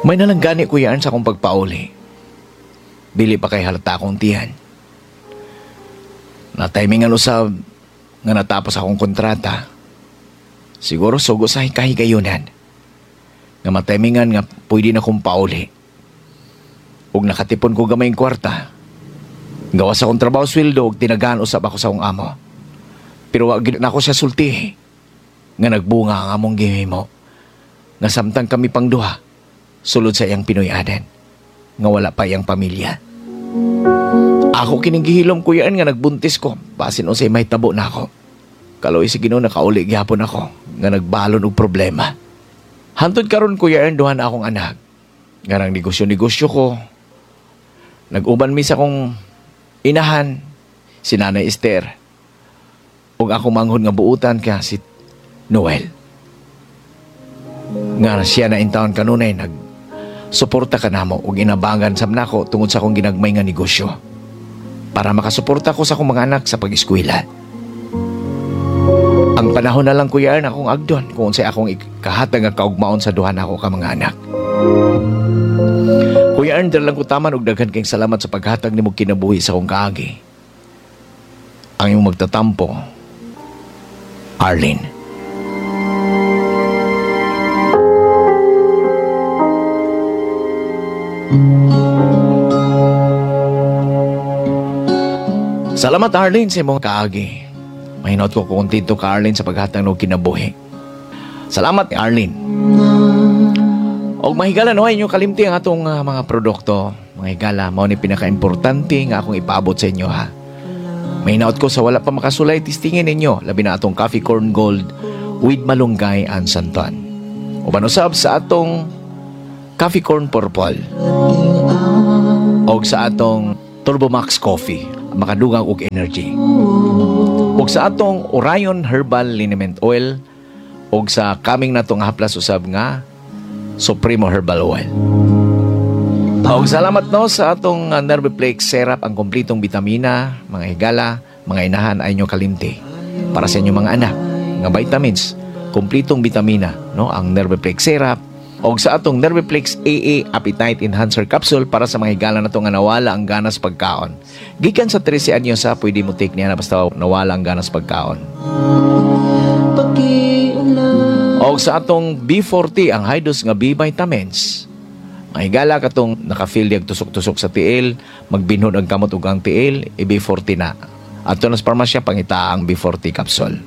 May nalanggani ko yan sa akong pagpauli. Dili pa kay halata akong tiyan. Na-timingan usab nga natapos akong kontrata. Siguro sugo sa kahigayunan. Nga matimingan nga pwede na kong pauli. Ug nakatipon ko gamayng kwarta. Gawa sa akong trabaho sweldo ug tinagaan usab ako sa akong amo. Pero wag na ako siya sulti. Nga nagbunga ang among gihimo. Nga samtang kami pang duha, sulod sa iyang Pinoy-aden. Nga wala pa iyang pamilya. Ako kining gihilom ko yan nga nagbuntis ko. Basin unsay may tabo na ako. Kaloy si Ginoo nakauli gyapon ako nga nagbalon og problema. Hantod karon kuya yan duha na akong anak. Nga nang negosyo ko. Nag-uban mi sa akong inahan, si Nanay Esther. Ug ako manghod nga buutan ka si Noel. Nga siya na intawon kanunay nag-suporta ka namo ug inabangan sab nako tungod sa akong ginagmay nga negosyo. Para makasuporta ko sa akong mga anak sa pag-eskwela. Ang panahon na lang kuya na akong agdon kung unsay akong kahatag nga kaugmaon sa duha nako ka mga anak. Kuya Ern, lang ko taman og daghan kayong salamat sa paghatag nimo kinabuhi sa akong kaagi. Ang imong magtatampo, Arlene. Salamat Arlene sa imong kaagi. Mahinaot ko kontento ka Arlene sa paghatag ng kinabuhi. Salamat Arlene. Og mahigala no inyo kalimti ang atong mga produkto. Mga higala mao ni pinaka-importante nga akong ipaabot sa inyo ha. Mahinaot ko sa wala pa makasulay tistingin ninyo labi na atong Coffee Corn Gold with malunggay and santon. Uban usab sa atong Coffee Corn Purple. Og sa atong Turbo Max Coffee, makadugang og energy. Og sa atong Orion Herbal Liniment Oil og sa kaming natong haplas usab nga Supremo Herbal Oil. Og salamat no sa atong Nerviplex Syrup, ang kompletong bitamina, mga higala, mga inahan ay inyo kalimti para sa inyong mga anak nga vitamins, kompletong bitamina no ang Nerviplex Syrup. Og sa atong Nerviplex AA Appetite Enhancer Capsule para sa mga higala na nga nawala ang ganas pagkaon. Gikan sa 13 anyo sa pwede mo take niya na basta nawala ang ganas pagkaon. Og sa atong B40 ang high dose nga B vitamins. Mga higala katong naka-feel diag tusok-tusok sa tiil, magbinhod ang kamot ug ang tiil, B40 na. Ato nas parmasya pangita ang B40 capsule.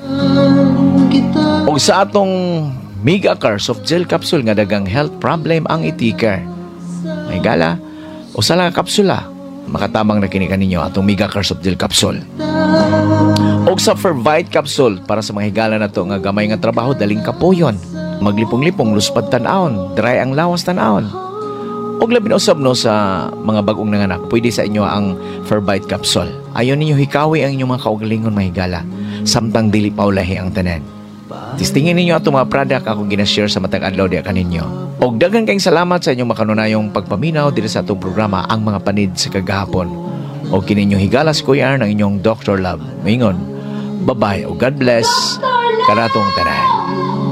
Og sa atong Mega Car Soft Gel Capsule nga dagang health problem ang itikar. May gala, o sa lang kapsula, makatamang na kini kaninyo atong Mega Car Soft Gel Capsule. O sa Fervite Capsule para sa mga higala na to nga gamay nga trabaho daling kapuyon. Maglipong-lipong luspad tan-aon, dry ang lawas tan-aon. O labi na usab no sa mga bagong nanganak, pwede sa inyo ang Fervite Capsule. Ayon ninyo hikawi ang inyong mga kaugalingon mga higala, samtang dili paulahi ang tanan. Tistingin ninyo atong mga product akong ginashare sa matag adlaw diya kaninyo. Og daghan kayong salamat sa inyong makanunayong pagpaminaw diri sa atong programa Ang Mga Panid sa Kagahapon. Og kininyo higalas Kuya Ern ang inyong Dr. Love. Mingon, bye-bye o God bless karatong tanan.